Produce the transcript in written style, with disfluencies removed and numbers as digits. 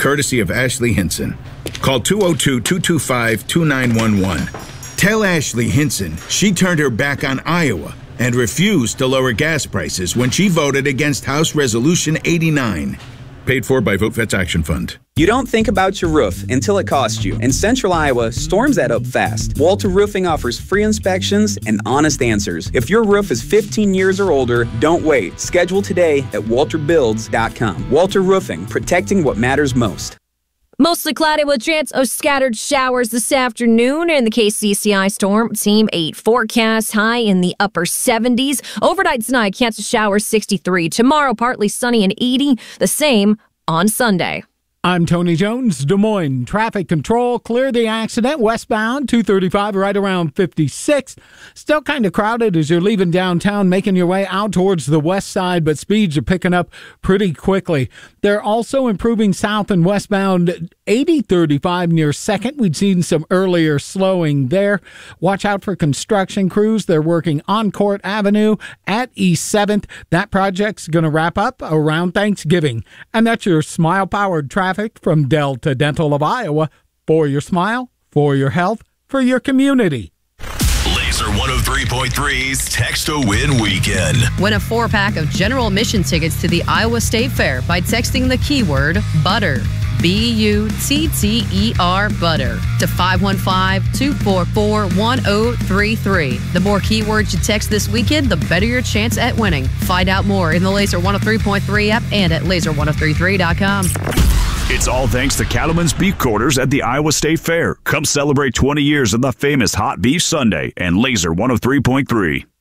courtesy of Ashley Hinson. Call 202-225-2911. Tell Ashley Hinson she turned her back on Iowa and refused to lower gas prices when she voted against House Resolution 89. Paid for by Vote Vets Action Fund. You don't think about your roof until it costs you. In Central Iowa, storms add up fast. Walter Roofing offers free inspections and honest answers. If your roof is 15 years or older, don't wait. Schedule today at walterbuilds.com. Walter Roofing, protecting what matters most. Mostly cloudy with chance of scattered showers this afternoon in the KCCI Storm Team 8 forecast. High in the upper 70s. Overnight tonight, chance of showers 63. Tomorrow, partly sunny and 80. The same on Sunday. I'm Tony Jones, Des Moines Traffic Control. Clear the accident westbound, 235 right around 56. Still kind of crowded as you're leaving downtown, making your way out towards the west side, but speeds are picking up pretty quickly. They're also improving south and westbound 80-35 near 2nd. We'd seen some earlier slowing there. Watch out for construction crews. They're working on Court Avenue at East 7th. That project's going to wrap up around Thanksgiving. And that's your smile-powered traffic from Delta Dental of Iowa. For your smile, for your health, for your community. Laser 103.3's Text to Win Weekend. Win a 4-pack of general admission tickets to the Iowa State Fair by texting the keyword BUTTER. BUTTER, butter, to 515-244-1033. The more keywords you text this weekend, the better your chance at winning. Find out more in the Laser 103.3 app and at laser1033.com. It's all thanks to Cattleman's Beef Quarters at the Iowa State Fair. Come celebrate 20 years of the famous Hot Beef Sunday and Laser 103.3.